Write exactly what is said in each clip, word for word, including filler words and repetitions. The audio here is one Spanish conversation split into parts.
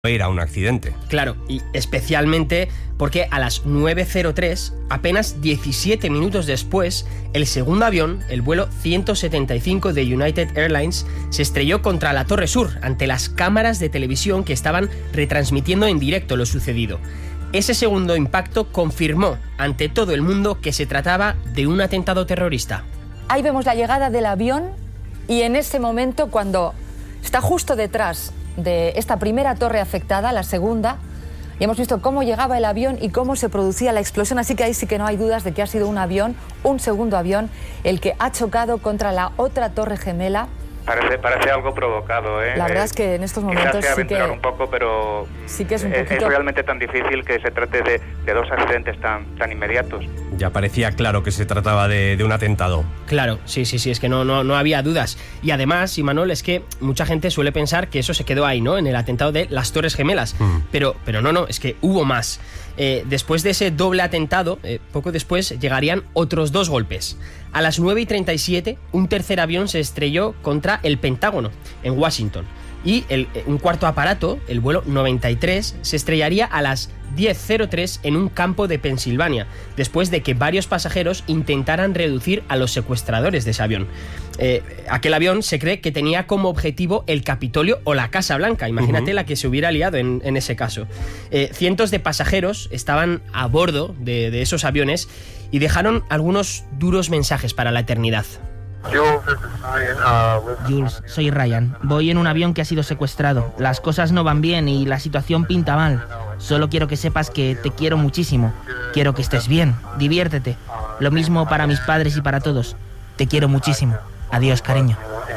era un accidente. Claro, y especialmente porque a las nueve cero tres, apenas diecisiete minutos después, el segundo avión, el vuelo ciento setenta y cinco de United Airlines, se estrelló contra la Torre Sur ante las cámaras de televisión que estaban retransmitiendo en directo lo sucedido. Ese segundo impacto confirmó ante todo el mundo que se trataba de un atentado terrorista. Ahí vemos la llegada del avión y en ese momento, cuando está justo detrás de esta primera torre afectada, la segunda, y hemos visto cómo llegaba el avión y cómo se producía la explosión, así que ahí sí que no hay dudas de que ha sido un avión, un segundo avión, el que ha chocado contra la otra torre gemela. Parece, parece algo provocado, ¿eh? La verdad es que en estos momentos sí que... un poco, pero sí que es un es, poquito... es realmente tan difícil que se trate de, de dos accidentes tan, tan inmediatos. Ya parecía claro que se trataba de, de un atentado. Claro, sí, sí, sí, es que no, no, no había dudas. Y además, Imanol, es que mucha gente suele pensar que eso se quedó ahí, ¿no? En el atentado de las Torres Gemelas. Mm. Pero, pero no, no, es que hubo más. Eh, después de ese doble atentado, eh, poco después llegarían otros dos golpes. A las nueve y treinta y siete, un tercer avión se estrelló contra el Pentágono, en Washington. Y el, un cuarto aparato, el vuelo noventa y tres, se estrellaría a las diez cero tres en un campo de Pensilvania, después de que varios pasajeros intentaran reducir a los secuestradores de ese avión. Eh, aquel avión se cree que tenía como objetivo el Capitolio o la Casa Blanca. Imagínate uh-huh. la que se hubiera liado en, en ese caso. Eh, cientos de pasajeros estaban a bordo de, de esos aviones y dejaron algunos duros mensajes para la eternidad. Jules, soy Ryan. Voy en un avión que ha sido secuestrado. Las cosas no van bien y la situación pinta mal. Solo quiero que sepas que te quiero muchísimo. Quiero que estés bien, diviértete. Lo mismo para mis padres y para todos. Te quiero muchísimo. Adiós, cariño.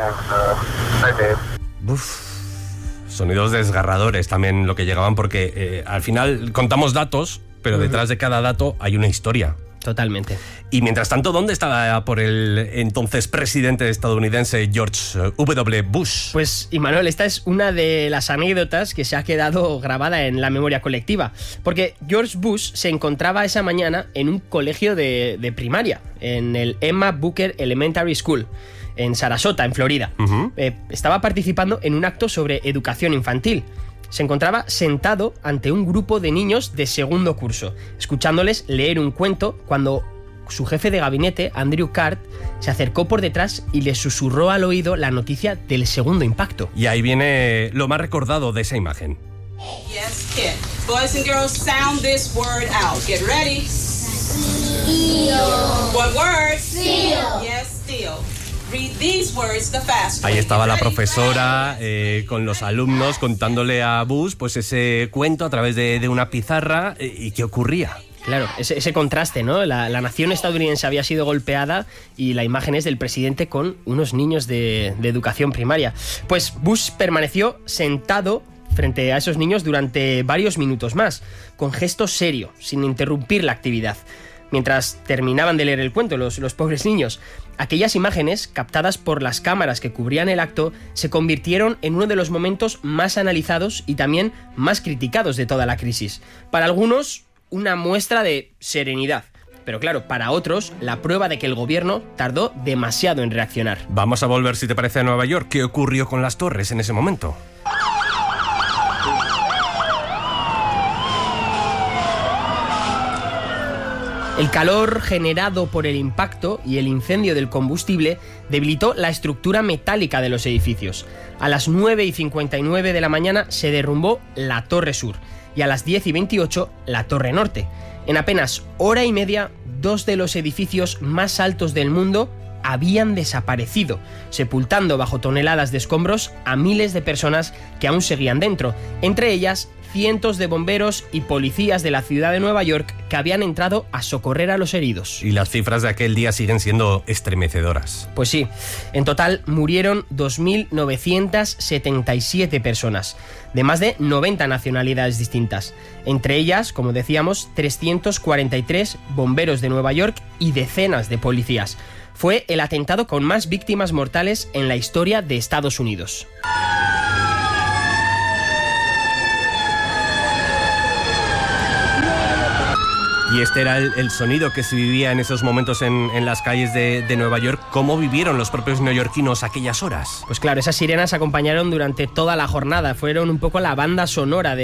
Uf, sonidos desgarradores también lo que llegaban, porque eh, al final contamos datos, pero detrás de cada dato hay una historia. Totalmente. Y mientras tanto, ¿dónde estaba por el entonces presidente estadounidense George W. Bush? Pues, Imanol, esta es una de las anécdotas que se ha quedado grabada en la memoria colectiva. Porque George Bush se encontraba esa mañana en un colegio de, de primaria, en el Emma Booker Elementary School, en Sarasota, en Florida. Uh-huh. Eh, estaba participando en un acto sobre educación infantil. Se encontraba sentado ante un grupo de niños de segundo curso, escuchándoles leer un cuento, cuando su jefe de gabinete, Andrew Card, se acercó por detrás y le susurró al oído la noticia del segundo impacto. Y ahí viene lo más recordado de esa imagen. Yes, kid. Boys and girls, sound this word out. Get ready. Steel. What word? Steel. Yes, steel. Ahí estaba la profesora eh, con los alumnos contándole a Bush pues ese cuento a través de, de una pizarra. eh, ¿Y qué ocurría? Claro, ese, ese contraste, ¿no? La, la nación estadounidense había sido golpeada y la imagen es del presidente con unos niños de, de educación primaria. Pues Bush permaneció sentado frente a esos niños durante varios minutos más, con gesto serio, sin interrumpir la actividad. Mientras terminaban de leer el cuento los, los pobres niños, aquellas imágenes, captadas por las cámaras que cubrían el acto, se convirtieron en uno de los momentos más analizados y también más criticados de toda la crisis. Para algunos, una muestra de serenidad. Pero claro, para otros, la prueba de que el gobierno tardó demasiado en reaccionar. Vamos a volver, si te parece, a Nueva York. ¿Qué ocurrió con las torres en ese momento? El calor generado por el impacto y el incendio del combustible debilitó la estructura metálica de los edificios. A las nueve y cincuenta y nueve de la mañana se derrumbó la Torre Sur y a las diez y veintiocho la Torre Norte. En apenas hora y media, dos de los edificios más altos del mundo habían desaparecido, sepultando bajo toneladas de escombros a miles de personas que aún seguían dentro, entre ellas cientos de bomberos y policías de la ciudad de Nueva York que habían entrado a socorrer a los heridos. Y las cifras de aquel día siguen siendo estremecedoras. Pues sí, en total murieron dos mil novecientas setenta y siete personas, de más de noventa nacionalidades distintas. Entre ellas, como decíamos, trescientos cuarenta y tres bomberos de Nueva York y decenas de policías. Fue el atentado con más víctimas mortales en la historia de Estados Unidos. Y este era el, el sonido que se vivía en esos momentos en, en las calles de, de Nueva York. ¿Cómo vivieron los propios neoyorquinos aquellas horas? Pues claro, esas sirenas acompañaron durante toda la jornada, fueron un poco la banda sonora de